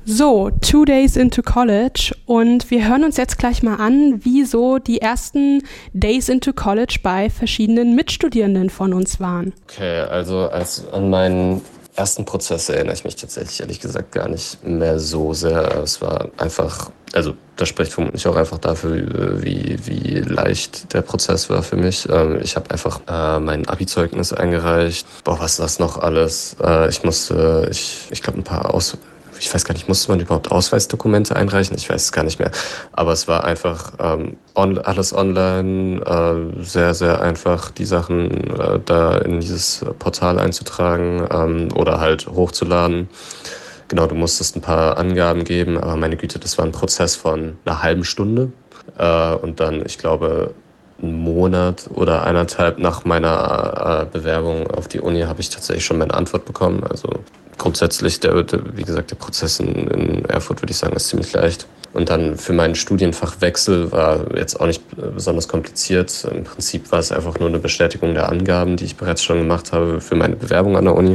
So, 2 days into college und wir hören uns jetzt gleich mal an, wie so die ersten Days into college bei verschiedenen Mitstudierenden von uns waren. Okay, also an meinen ersten Prozess erinnere ich mich tatsächlich ehrlich gesagt gar nicht mehr so sehr. Es war einfach, also das spricht vermutlich auch einfach dafür, wie leicht der Prozess war für mich. Ich habe einfach mein Abi-Zeugnis eingereicht. Boah, was ist das noch alles? Ich glaube, ich weiß gar nicht, musste man überhaupt Ausweisdokumente einreichen? Ich weiß es gar nicht mehr. Aber es war einfach alles online, sehr, sehr einfach, die Sachen da in dieses Portal einzutragen oder halt hochzuladen. Genau, du musstest ein paar Angaben geben, aber meine Güte, das war ein Prozess von einer halben Stunde. Und dann, ich glaube, einen Monat oder 1,5 nach meiner Bewerbung auf die Uni habe ich tatsächlich schon meine Antwort bekommen. Also grundsätzlich, wie gesagt, der Prozess in Erfurt, würde ich sagen, ist ziemlich leicht. Und dann für meinen Studienfachwechsel war jetzt auch nicht besonders kompliziert. Im Prinzip war es einfach nur eine Bestätigung der Angaben, die ich bereits schon gemacht habe für meine Bewerbung an der Uni.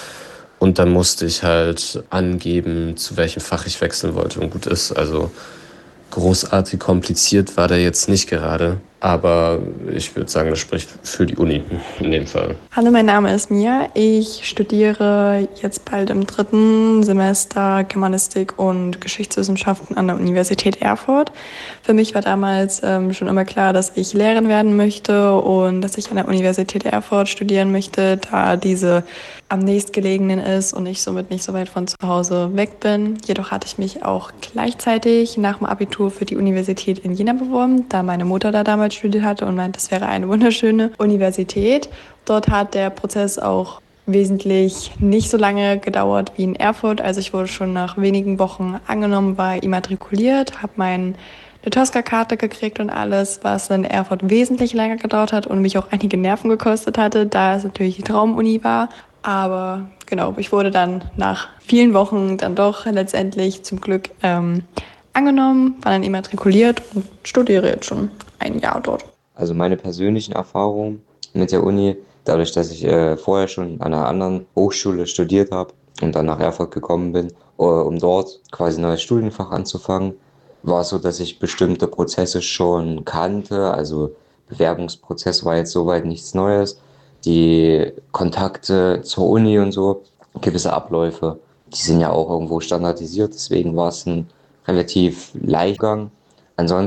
Und dann musste ich halt angeben, zu welchem Fach ich wechseln wollte. Und gut ist, also großartig kompliziert war der jetzt nicht gerade. Aber ich würde sagen, das spricht für die Uni in dem Fall. Hallo, mein Name ist Mia. Ich studiere jetzt bald im 3. Semester Germanistik und Geschichtswissenschaften an der Universität Erfurt. Für mich war damals schon immer klar, dass ich Lehrerin werden möchte und dass ich an der Universität Erfurt studieren möchte, da diese am nächstgelegenen ist und ich somit nicht so weit von zu Hause weg bin. Jedoch hatte ich mich auch gleichzeitig nach dem Abitur für die Universität in Jena beworben, da meine Mutter da damals studiert hatte und meinte, das wäre eine wunderschöne Universität. Dort hat der Prozess auch wesentlich nicht so lange gedauert wie in Erfurt. Also ich wurde schon nach wenigen Wochen angenommen, war immatrikuliert, habe eine Tosca-Karte gekriegt und alles, was in Erfurt wesentlich länger gedauert hat und mich auch einige Nerven gekostet hatte, da es natürlich die Traumuni war. Aber genau, ich wurde dann nach vielen Wochen dann doch letztendlich zum Glück angenommen, war dann immatrikuliert und studiere jetzt schon ein Jahr dort. Also meine persönlichen Erfahrungen mit der Uni, dadurch, dass ich vorher schon an einer anderen Hochschule studiert habe und dann nach Erfurt gekommen bin, um dort quasi ein neues Studienfach anzufangen, war es so, dass ich bestimmte Prozesse schon kannte. Also Bewerbungsprozess war jetzt soweit nichts Neues. Die Kontakte zur Uni und so, gewisse Abläufe, die sind ja auch irgendwo standardisiert. Deswegen war es ein relativ leichter Gang. Ansonsten